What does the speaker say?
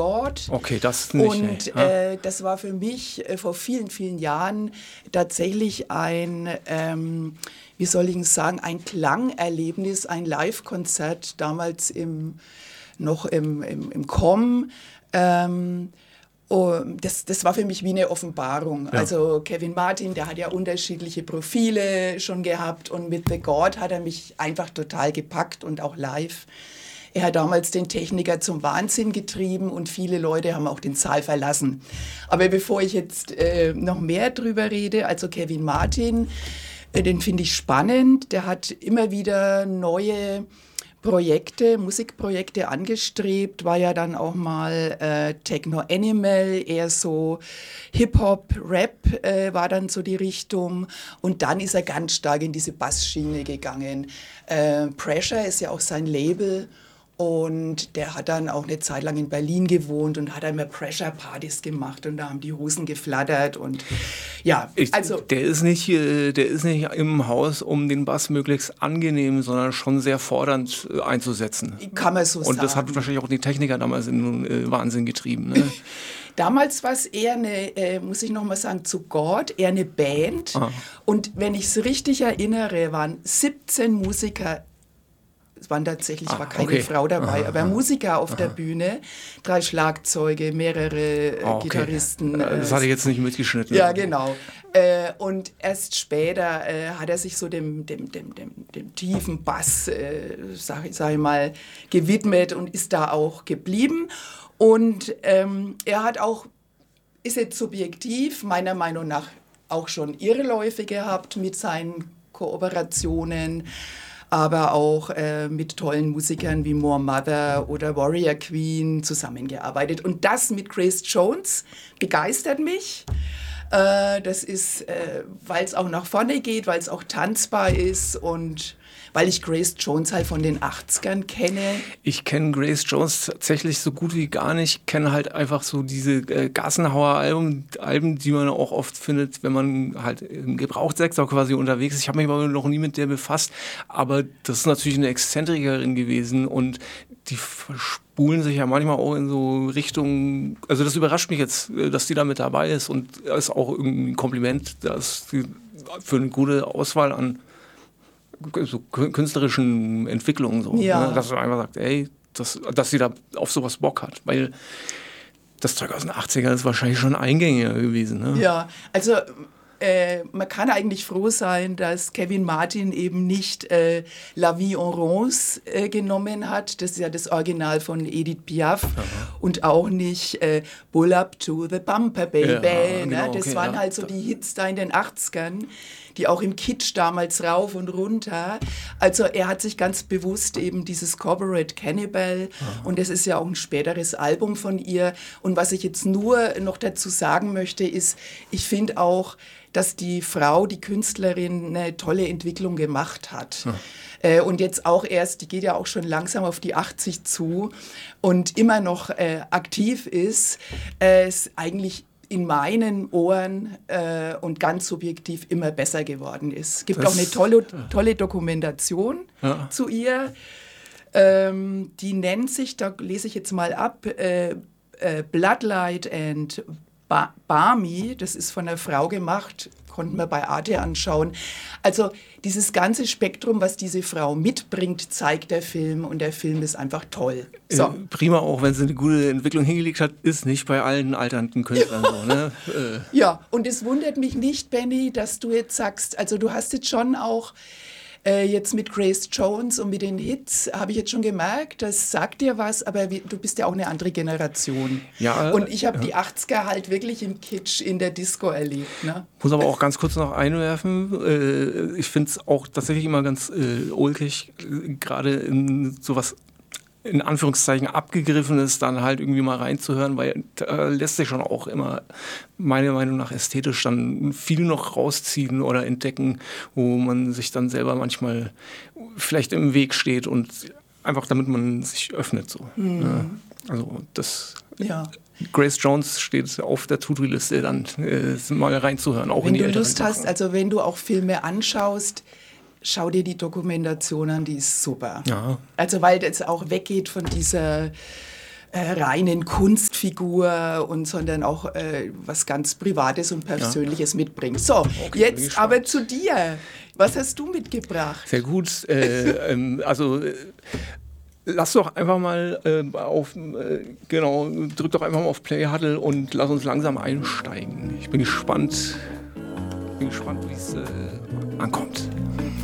God. Okay, das nicht. Und das war für mich vor vielen, vielen Jahren tatsächlich ein, wie soll ich sagen, ein Klangerlebnis, ein Live-Konzert, damals noch im Com. Das war für mich wie eine Offenbarung. Ja. Also Kevin Martin, der hat ja unterschiedliche Profile schon gehabt und mit The God hat er mich einfach total gepackt und auch live. Er hat damals den Techniker zum Wahnsinn getrieben und viele Leute haben auch den Saal verlassen. Aber bevor ich jetzt noch mehr drüber rede, also Kevin Martin, den finde ich spannend. Der hat immer wieder neue Musikprojekte angestrebt, war ja dann auch mal Techno Animal, eher so Hip-Hop, Rap war dann so die Richtung und dann ist er ganz stark in diese Bassschiene gegangen. Pressure ist ja auch sein Label. Und der hat dann auch eine Zeit lang in Berlin gewohnt und hat einmal Pressure-Partys gemacht und da haben die Hosen geflattert und ja, also... Der ist nicht im Haus, um den Bass möglichst angenehm, sondern schon sehr fordernd einzusetzen. Kann man so sagen. Und das hat wahrscheinlich auch die Techniker damals in den Wahnsinn getrieben, ne? Damals war es eher eine, muss ich noch mal sagen, zu God, eher eine Band. Ah. Und wenn ich es richtig erinnere, waren 17 Musiker. Es waren tatsächlich, war keine Frau dabei, aber Musiker auf der Bühne, 3 Schlagzeuge, mehrere Gitarristen. Das hatte ich jetzt nicht mitgeschnitten. Ja, genau. Und erst später hat er sich so dem tiefen Bass, sag ich mal, gewidmet und ist da auch geblieben. Und er hat auch, ist jetzt subjektiv, meiner Meinung nach auch schon Irrläufe gehabt mit seinen Kooperationen, aber auch mit tollen Musikern wie More Mother oder Warrior Queen zusammengearbeitet. Und das mit Grace Jones begeistert mich. Das ist, weil es auch nach vorne geht, weil es auch tanzbar ist und weil ich Grace Jones halt von den 80ern kenne. Ich kenne Grace Jones tatsächlich so gut wie gar nicht. Ich kenne halt einfach so diese Gassenhauer-Alben, die man auch oft findet, wenn man halt im Gebrauchtsektor quasi unterwegs ist. Ich habe mich aber noch nie mit der befasst. Aber das ist natürlich eine Exzentrikerin gewesen und die verspulen sich ja manchmal auch in so Richtungen. Also das überrascht mich jetzt, dass die da mit dabei ist und ist auch irgendwie ein Kompliment, dass die für eine gute Auswahl an so künstlerischen Entwicklungen so, ja. Ne? Dass man einfach sagt, ey, dass sie da auf sowas Bock hat, weil das Zeug aus den 80ern ist wahrscheinlich schon eingängiger gewesen. Ne? Ja, also man kann eigentlich froh sein, dass Kevin Martin eben nicht La Vie en Rose genommen hat. Das ist ja das Original von Edith Piaf. Aha. Und auch nicht Pull Up to the Bumper Baby. Ja, genau, ne? Das waren halt so die Hits da in den 80ern, die auch im Kitsch damals rauf und runter. Also er hat sich ganz bewusst eben dieses Corporate Cannibal und das ist ja auch ein späteres Album von ihr. Und was ich jetzt nur noch dazu sagen möchte, ist, ich finde auch, dass die Frau, die Künstlerin, eine tolle Entwicklung gemacht hat. Ja. Und jetzt auch erst, die geht ja auch schon langsam auf die 80 zu und immer noch aktiv ist eigentlich in meinen Ohren und ganz subjektiv immer besser geworden ist. Es gibt auch eine tolle Dokumentation zu ihr. Die nennt sich, da lese ich jetzt mal ab, Bloodlight and Barmy, das ist von einer Frau gemacht, konnten wir bei Arte anschauen. Also dieses ganze Spektrum, was diese Frau mitbringt, zeigt der Film und der Film ist einfach toll. So. Prima auch, wenn sie eine gute Entwicklung hingelegt hat, ist nicht bei allen alternden Künstlern so. Ne? Ja, und es wundert mich nicht, Benny, dass du jetzt sagst, also du hast jetzt schon auch jetzt mit Grace Jones und mit den Hits, habe ich jetzt schon gemerkt, das sagt dir was, aber du bist ja auch eine andere Generation. Ja, und ich habe die 80er halt wirklich im Kitsch in der Disco erlebt. Ne? Muss aber auch ganz kurz noch einwerfen, ich finde es auch tatsächlich immer ganz ulkig, gerade in sowas in Anführungszeichen Abgegriffenes dann halt irgendwie mal reinzuhören, weil da lässt sich schon auch immer, meiner Meinung nach, ästhetisch dann viel noch rausziehen oder entdecken, wo man sich dann selber manchmal vielleicht im Weg steht und einfach damit man sich öffnet. So. Ja, also das... Ja. Grace Jones steht auf der To-Do-Liste, dann mal reinzuhören, auch wenn in die du Lust hast, also wenn du auch Filme anschaust, schau dir die Dokumentation an, die ist super. Ja. Also weil das auch weggeht von dieser reinen Kunstfigur sondern auch was ganz Privates und Persönliches mitbringt. So, okay, jetzt aber zu dir. Was hast du mitgebracht? Sehr gut. Lass doch einfach mal drück doch einfach mal auf Play Huddle und lass uns langsam einsteigen. Ich bin gespannt, wie es ankommt.